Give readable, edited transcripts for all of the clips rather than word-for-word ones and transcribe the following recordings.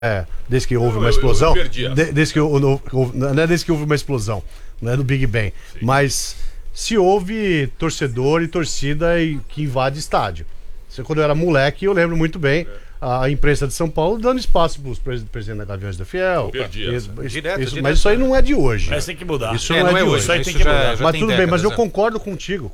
desde que houve uma explosão. Desde que não é desde que houve uma explosão, não é do Big Bang. Sim. Mas se houve torcedor e torcida que invade estádio. Quando eu era moleque, eu lembro muito bem a imprensa de São Paulo dando espaço para os presidentes da Gaviões da Fiel. Direto. Mas isso aí não é de hoje. Mas tem que mudar. Isso não é de hoje. Isso aí tem que mudar. Mas tudo bem, mas eu concordo contigo.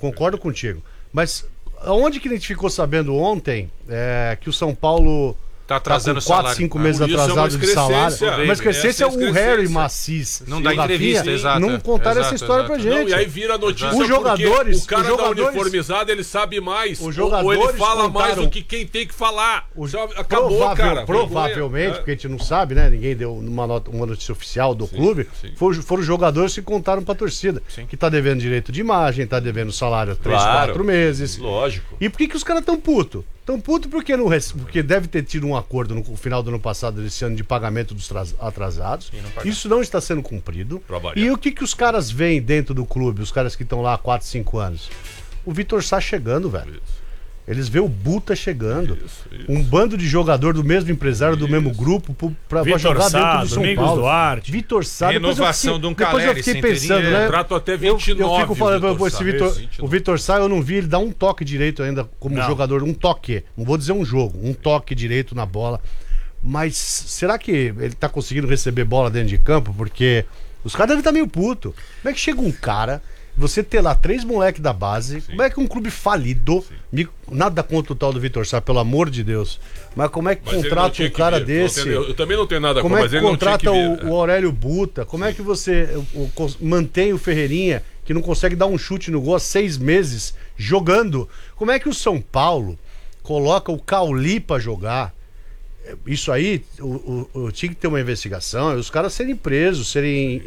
Mas aonde que a gente ficou sabendo ontem que o São Paulo tá atrasando 4, 5 meses atrasado de salário. Mas excrescência é o Harry Macis. Não dá entrevista, exato. Não contaram essa história pra gente. Não, e aí vira a notícia os jogadores, o cara da uniformizada, ele sabe mais. Os jogadores ou ele fala mais do que quem tem que falar. Acabou, cara. Provavelmente, porque a gente não sabe, né? Ninguém deu uma notícia oficial do clube. Foram os jogadores que contaram pra torcida. Que tá devendo direito de imagem, tá devendo salário 3, 4 meses. Lógico. E por que os caras tão putos? Tão puto porque deve ter tido um acordo no final do ano passado, desse ano, de pagamento dos atrasados. Isso não está sendo cumprido. E o que os caras veem dentro do clube, os caras que estão lá há 4, 5 anos? O Vitor Sá chegando, velho. Eles vêem o Buta chegando. Um bando de jogador do mesmo empresário, do mesmo grupo, pra jogar dentro do São Domingos Paulo. Duarte. Vitor Sá. Renovação de um Depois eu fiquei pensando, né? Trato até 29. Eu fico falando, o Vitor Sá, eu não vi ele dar um toque direito ainda como jogador. Um toque. Não vou dizer um jogo. Um toque direito na bola. Mas será que ele tá conseguindo receber bola dentro de campo? Porque os caras devem estar meio puto. Como é que chega um cara... Você ter lá 3 moleques da base, como é que um clube falido, nada contra o tal do Vitor Sá, pelo amor de Deus, mas como é que contrata um cara desse? Eu também não tenho nada contra, mas ele não tinha que ver. Como é que contrata o Aurélio Buta? Como é que você mantém o Ferreirinha, que não consegue dar um chute no gol há 6 meses, jogando? Como é que o São Paulo coloca o Cauli pra jogar? Isso aí, tinha que ter uma investigação, os caras serem presos, serem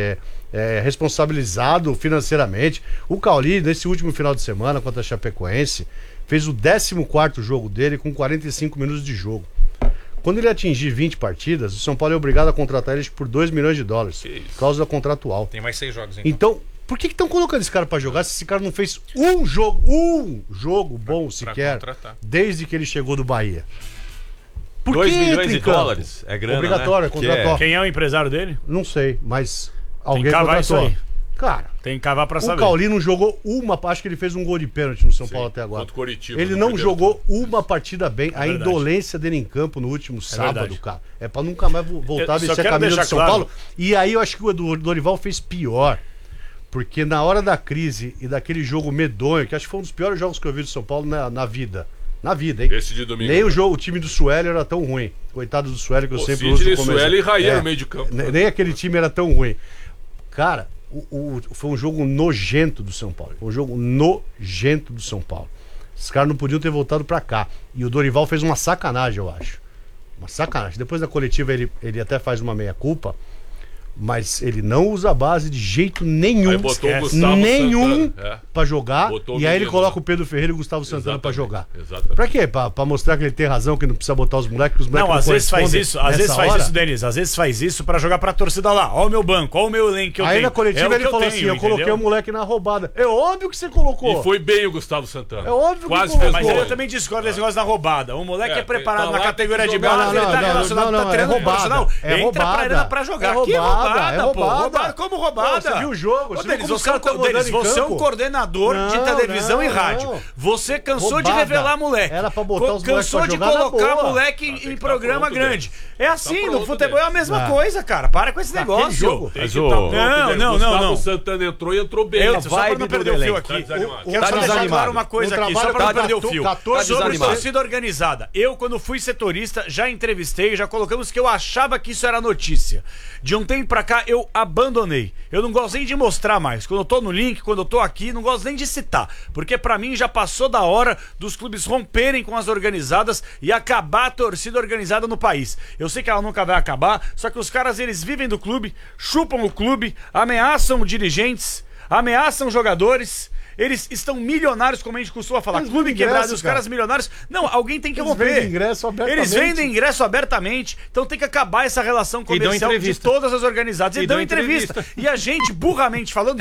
responsabilizados financeiramente. O Cauli, nesse último final de semana contra a Chapecoense, fez o 14º jogo dele com 45 minutos de jogo. Quando ele atingir 20 partidas, o São Paulo é obrigado a contratar ele por $2 milhões, cláusula contratual. Tem mais 6 jogos, então por que estão colocando esse cara pra jogar se esse cara não fez um jogo bom sequer desde que ele chegou do Bahia? Por $2 milhões é grana, obrigatório, né? contratual. Quem é o empresário dele? Não sei, mas alguém tem que cavar contratou. Isso aí. Cara, tem que cavar pra saber. O Cauli não jogou acho que ele fez um gol de pênalti no São Paulo até agora. Ele não jogou uma partida bem. A indolência dele em campo no último sábado, cara, é pra nunca mais voltar a descer a camisa do São Paulo. E aí eu acho que o Dorival fez pior. Porque na hora da crise e daquele jogo medonho, que acho que foi um dos piores jogos que eu vi do São Paulo na vida. Na vida, hein? Esse de domingo. Nem o time do Sueli era tão ruim. Coitado do Sueli, que eu sempre uso no começo. Sueli e Raia no meio de campo. Nem aquele time era tão ruim. Cara, foi um jogo nojento do São Paulo. Foi um jogo nojento do São Paulo. Os caras não podiam ter voltado pra cá. E o Dorival fez uma sacanagem, eu acho. Uma sacanagem. Depois da coletiva ele até faz uma meia-culpa. Mas ele não usa a base de jeito nenhum. Pra jogar. E aí ele coloca o Pedro Ferreira e o Gustavo Santana pra jogar. Exatamente. Pra quê? Pra mostrar que ele tem razão, que não precisa botar os moleques, que os moleques não às vezes faz isso. Às vezes faz isso, Denis. Às vezes faz isso pra jogar pra torcida lá. Ó o meu banco, ó o meu elenco que eu tenho. Aí na coletiva ele falou assim, eu coloquei o moleque na roubada. É óbvio que você colocou. E foi bem o Gustavo Santana. É óbvio que colocou. Mas eu também discordo desse negócio da roubada. O moleque é preparado na categoria de base, ele tá relacionado, tá treinando profissional. Entra pra arena pra jogar. Que roubada, pô. Como roubada? Você viu o jogo? Você é um coordenador de televisão e rádio. Você cansou de revelar moleque. Era pra botar os cansou de colocar moleque em programa grande. É assim, no futebol é a mesma coisa, cara. Para com esse negócio. Não. O Santana entrou bem. Só pra não perder o fio aqui. Quero só deixar claro uma coisa aqui, só pra não perder o fio. Sobre torcida organizada. Eu, quando fui setorista, já entrevistei, já colocamos que eu achava que isso era notícia. De um tempo pra cá, eu abandonei. Eu não gosto nem de mostrar mais. Quando eu tô no link, quando eu tô aqui, não gosto nem de citar. Porque pra mim já passou da hora dos clubes romperem com as organizadas e acabar a torcida organizada no país. Eu sei que ela nunca vai acabar, só que os caras, eles vivem do clube, chupam o clube, ameaçam dirigentes, ameaçam jogadores. Eles estão milionários, como a gente costuma falar. Clube quebrado, os caras milionários. Não, alguém tem que romper. Eles vendem ingresso abertamente. Então tem que acabar essa relação comercial de todas as organizadas. E dão entrevista. E a gente, burramente falando...